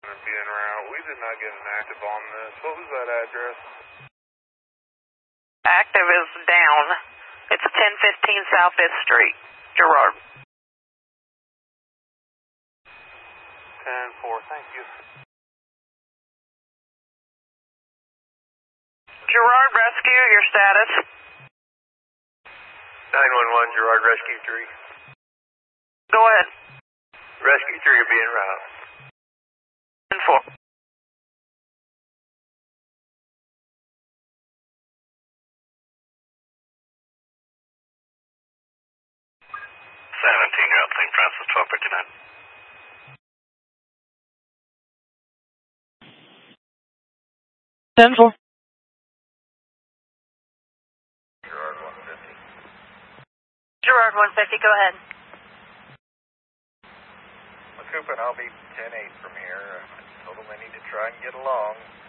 Being around, we did not get an active on this. What was that address? Active is down. It's 1015 South 5th Street, Girard. 10-4, thank you. Girard Rescue, your status? 911, Girard Rescue 3. Go ahead. Rescue 3 will be en route. 10-4. Route St. Francis 1259. 10-4. Girard 150. Girard 150, go ahead. McCoop and I'll be 10-8 from here. I told them they need to try and get along.